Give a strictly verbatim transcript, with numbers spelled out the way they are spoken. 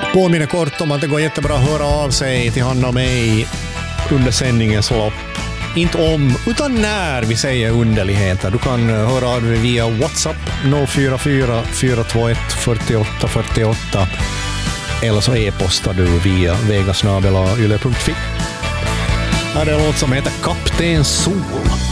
Påminner kort om att det går jättebra att höra av sig till Hanna och mig under sändningens lopp. Inte om, utan när vi säger underligheter. Du kan höra av dig via WhatsApp noll fyra fyra fyra två ett fyra åtta fyra åtta eller så e-postar du via vegasnabel-a yle punkt fi. Här är en låt som heter Kapten Sol.